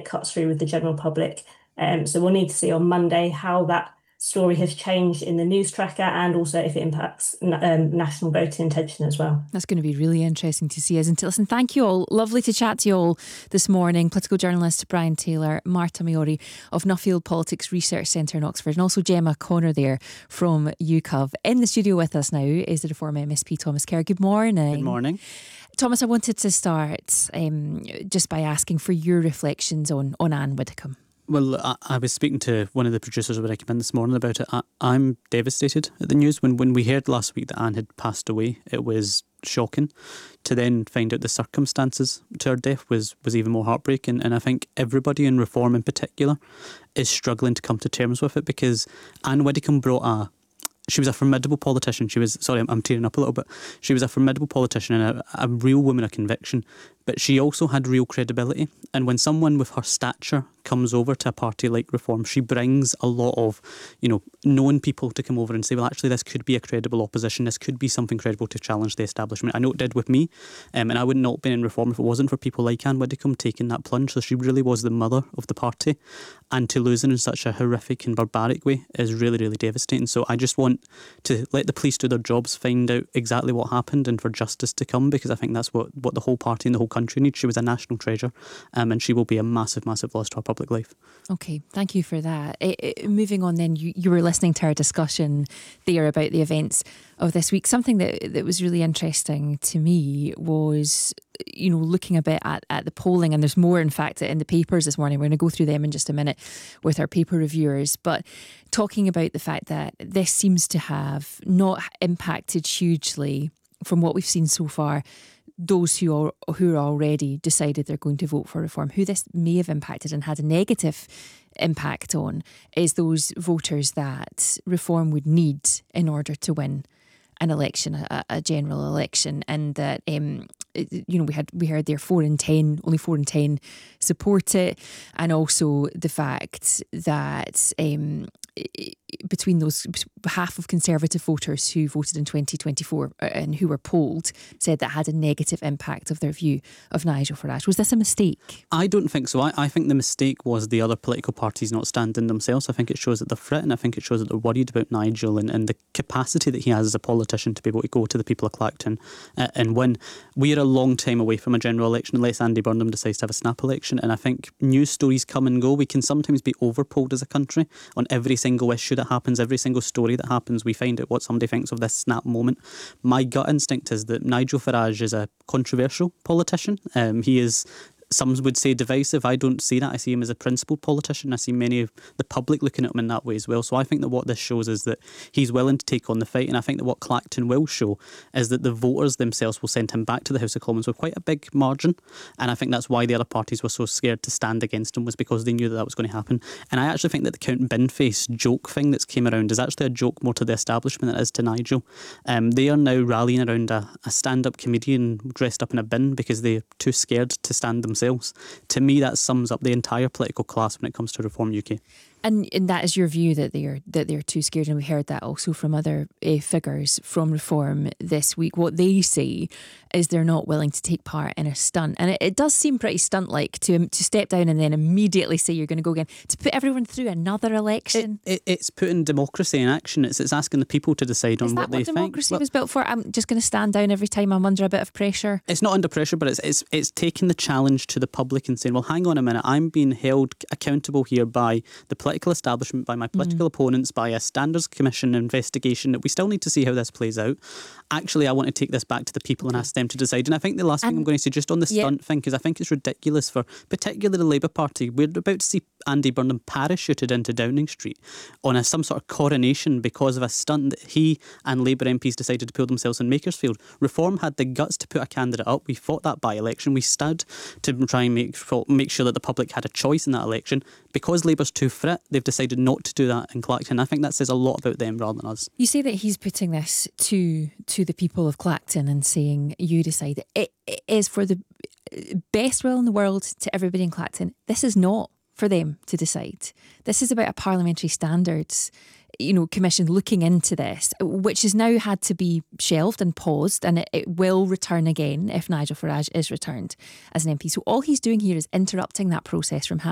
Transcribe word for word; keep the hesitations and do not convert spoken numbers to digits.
it cuts through with the general public. Um, so we'll need to see on Monday how that story has changed in the news tracker and also if it impacts um, national voting intention as well. That's going to be really interesting to see, isn't it? Listen, thank you all. Lovely to chat to you all this morning. Political journalist Brian Taylor, Marta Maori of Nuffield Politics Research Centre in Oxford, and also Gemma Connor there from U C U V. In the studio with us now is the Reform M S P Thomas Kerr. Good morning. Good morning. Thomas, I wanted to start um, just by asking for your reflections on, on Anne Widdecombe. Well, I, I was speaking to one of the producers when I came in this morning about it. I, I'm devastated at the news. When when we heard last week that Anne had passed away, it was shocking. To then find out the circumstances to her death was, was even more heartbreaking. And I think everybody in Reform in particular is struggling to come to terms with it, because Anne Widdecombe brought a She was a formidable politician. She was, sorry, I'm, I'm tearing up a little bit. She was a formidable politician and a, a real woman of conviction, but she also had real credibility. And when someone with her stature comes over to a party like Reform, she brings a lot of, you know, known people to come over and say, well, actually, this could be a credible opposition. This could be something credible to challenge the establishment. I know it did with me, um, and I would not have been in Reform if it wasn't for people like Anne Widdecombe taking that plunge. So she really was the mother of the party. And to lose her in such a horrific and barbaric way is really, really devastating. So I just want to let the police do their jobs, find out exactly what happened, and for justice to come, because I think that's what, what the whole party and the whole country needs. She was a national treasure, um, and she will be a massive, massive loss to our public life. Okay, thank you for that. It, it, moving on then, you, you were listening to our discussion there about the events of this week. Something that, that was really interesting to me was, you know, looking a bit at, at the polling, and there's more, in fact, in the papers this morning. We're going to go through them in just a minute with our paper reviewers, but talking about the fact that this seems to have not impacted hugely, from what we've seen so far, those who are who are already decided they're going to vote for Reform. Who this may have impacted and had a negative impact on is those voters that Reform would need in order to win an election, a, a general election, and that um, you know we had we heard there four in ten, only four in ten support it, and also the fact that um, between those, half of Conservative voters who voted in twenty twenty-four and who were polled said that had a negative impact of their view of Nigel Farage. Was this a mistake? I don't think so. I, I think the mistake was the other political parties not standing themselves. I think it shows that they're fretting. I think it shows that they're worried about Nigel and, and the capacity that he has as a politician to be able to go to the people of Clacton uh, and win. We are a long time away from a general election unless Andy Burnham decides to have a snap election, and I think news stories come and go. We can sometimes be overpolled as a country on every single issue that happens, every single story that happens. We find out what somebody thinks of this snap moment. My gut instinct is that Nigel Farage is a controversial politician. Um, he is, some would say, divisive. I don't see that. I see him as a principled politician. I see many of the public looking at him in that way as well. So I think that what this shows is that he's willing to take on the fight, and I think that what Clacton will show is that the voters themselves will send him back to the House of Commons with quite a big margin, and I think that's why the other parties were so scared to stand against him, was because they knew that that was going to happen. And I actually think that the Count Binface joke thing that's came around is actually a joke more to the establishment than it is to Nigel. Um, they are now rallying around a, a stand-up comedian dressed up in a bin because they're too scared to stand themselves. To me, that sums up the entire political class when it comes to Reform U K. And, and that is your view, that they are that they're too scared, and we heard that also from other uh, figures from Reform this week. What they say is they're not willing to take part in a stunt, and it, it does seem pretty stunt-like to to step down and then immediately say you're going to go again, to put everyone through another election. It, it, it's putting democracy in action. It's it's asking the people to decide on is that what they what think. democracy was built for? I'm just going to stand down every time I'm under a bit of pressure. It's not under pressure, but it's it's it's taking the challenge to the public and saying, well, hang on a minute, I'm being held accountable here by the political establishment, by my political mm. opponents, by a Standards Commission investigation that we still need to see how this plays out. Actually, I want to take this back to the people okay. and ask them to decide. And I think the last and, thing I'm going to say just on the stunt yeah. thing, because I think it's ridiculous for particularly the Labour Party. We're about to see Andy Burnham parachuted into Downing Street on a, some sort of coronation because of a stunt that he and Labour M Ps decided to pull themselves in Makersfield. Reform had the guts to put a candidate up. We fought that by-election. We stood to try and make, make sure that the public had a choice in that election. Because Labour's too frit, they've decided not to do that in Clacton. I think that says a lot about them rather than us. You say that he's putting this to to the people of Clacton and saying, you decide. It, it is for the best will in the world to everybody in Clacton. This is not for them to decide. This is about a parliamentary standards, you know, commission looking into this, which has now had to be shelved and paused, and it, it will return again if Nigel Farage is returned as an M P. So all he's doing here is interrupting that process from happening.